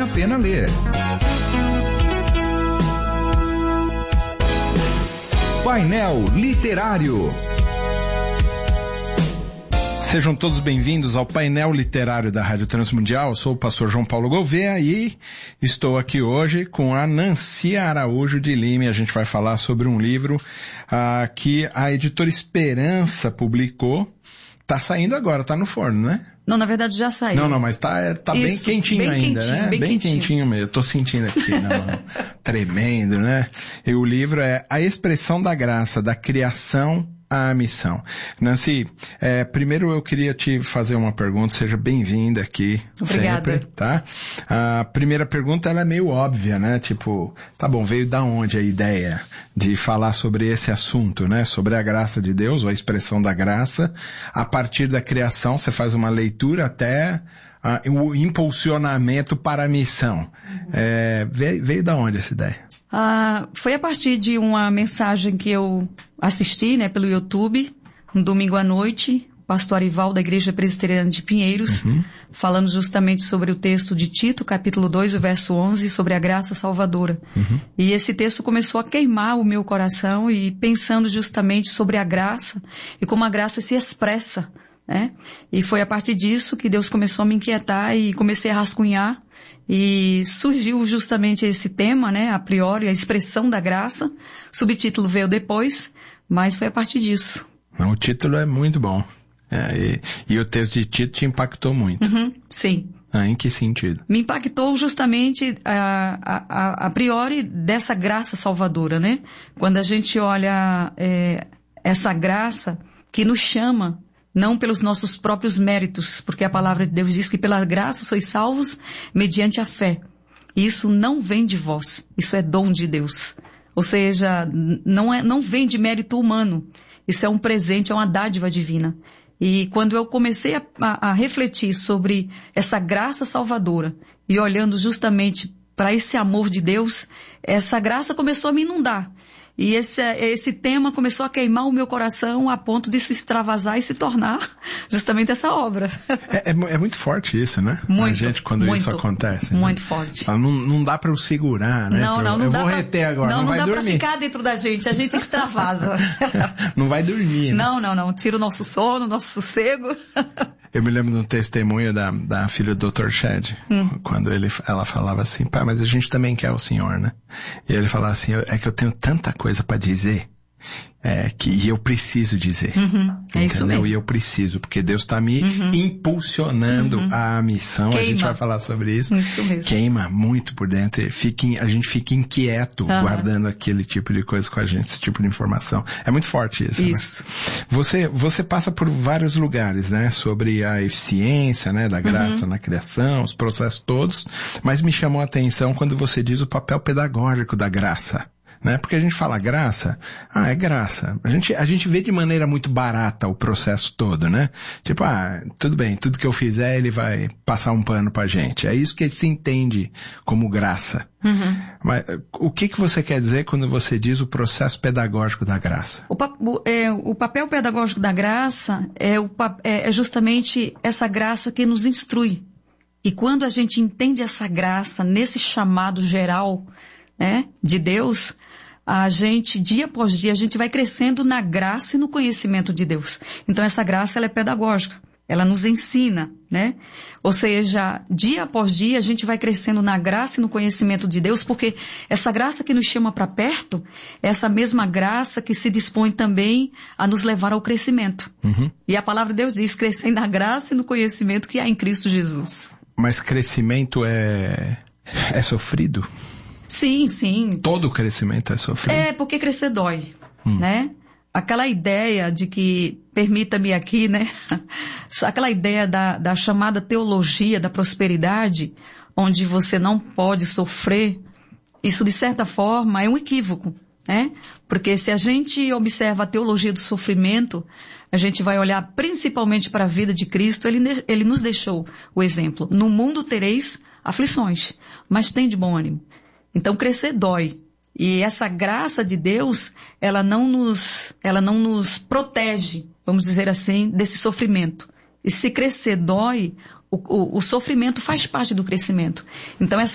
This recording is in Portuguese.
a pena ler. Painel Literário. Sejam todos bem-vindos ao Painel Literário da Rádio Transmundial. Eu sou o pastor João Paulo Gouveia e estou aqui hoje com a Nancy Araújo de Lima. A gente vai falar sobre um livro que a editora Esperança publicou. Tá saindo agora, tá no forno, né? Não, na verdade já saiu. Não, mas tá bem quentinho bem ainda, quentinho, né? Bem quentinho mesmo. Eu tô sentindo aqui, tremendo, né? E o livro é A Expressão da Graça, da Criação à Missão. Nancy, primeiro eu queria te fazer uma pergunta, seja bem-vinda aqui. Obrigada. Sempre, tá? A primeira pergunta, ela é meio óbvia, né? Tipo, tá bom, veio da onde a ideia de falar sobre esse assunto, né? Sobre a graça de Deus, ou a expressão da graça. A partir da criação, você faz uma leitura até o impulsionamento para a missão. Veio da onde essa ideia? Foi a partir de uma mensagem que eu assisti, né, pelo YouTube, um domingo à noite, o pastor Arival da Igreja Presbiteriana de Pinheiros, falando justamente sobre o texto de Tito, capítulo 2, o verso 11, sobre a graça salvadora. E esse texto começou a queimar o meu coração e pensando justamente sobre a graça e como a graça se expressa, né? E foi a partir disso que Deus começou a me inquietar e comecei a rascunhar. E surgiu justamente esse tema, né, a priori, a expressão da graça. O subtítulo veio depois, mas foi a partir disso. O título é muito bom. E o texto de Tito te impactou muito. Sim. Em que sentido? Me impactou justamente a priori dessa graça salvadora, né? Quando a gente olha essa graça que nos chama, não pelos nossos próprios méritos, porque a palavra de Deus diz que pela graça sois salvos mediante a fé. E isso não vem de vós, isso é dom de Deus. Ou seja, não vem de mérito humano, isso é um presente, é uma dádiva divina. E quando eu comecei a refletir sobre essa graça salvadora e olhando justamente para esse amor de Deus, essa graça começou a me inundar. E esse tema começou a queimar o meu coração a ponto de se extravasar e se tornar justamente essa obra. É muito forte isso, né? Muito, a gente, quando isso acontece. Muito né? forte. Não dá pra eu segurar, né? Não eu dá vou reter agora, não vai dá dormir. Pra ficar dentro da gente, a gente extravasa. Não vai dormir, né? Não, tira o nosso sono, o nosso sossego. Eu me lembro de um testemunho da filha do Dr. Shed, quando ela falava assim, pai, mas a gente também quer o Senhor, né? E ele falava assim, é que eu tenho tanta coisa para dizer, que eu preciso dizer. É isso mesmo. E eu preciso, porque Deus está me impulsionando à missão. Queima. A gente vai falar sobre isso. Isso mesmo. Queima muito por dentro. A gente fica inquieto guardando aquele tipo de coisa com a gente, esse tipo de informação. É muito forte isso. Isso. Né? Você passa por vários lugares, né? Sobre a eficiência, né? Da graça na criação, os processos todos. Mas me chamou a atenção quando você diz o papel pedagógico da graça. Né? Porque a gente fala graça, é graça. A gente vê de maneira muito barata o processo todo, né? Tipo, tudo bem, tudo que eu fizer ele vai passar um pano pra gente. É isso que se entende como graça. Mas o que você quer dizer quando você diz o processo pedagógico da graça? O papel pedagógico da graça é justamente essa graça que nos instrui. E quando a gente entende essa graça nesse chamado geral, né, de Deus, a gente, dia após dia, a gente vai crescendo na graça e no conhecimento de Deus. Então essa graça, ela é pedagógica. Ela nos ensina, né? Ou seja, dia após dia, a gente vai crescendo na graça e no conhecimento de Deus, porque essa graça que nos chama para perto, é essa mesma graça que se dispõe também a nos levar ao crescimento. E a palavra de Deus diz, crescendo na graça e no conhecimento que há em Cristo Jesus. Mas crescimento é sofrido? Sim. Todo crescimento é sofrido? Porque crescer dói, né? Aquela ideia de que, permita-me aqui, né? Aquela ideia da chamada teologia da prosperidade, onde você não pode sofrer, isso de certa forma é um equívoco, né? Porque se a gente observa a teologia do sofrimento, a gente vai olhar principalmente para a vida de Cristo, ele nos deixou o exemplo. No mundo tereis aflições, mas tem de bom ânimo. Então crescer dói. E essa graça de Deus, ela não nos protege, vamos dizer assim, desse sofrimento. E se crescer dói, o sofrimento faz parte do crescimento. Então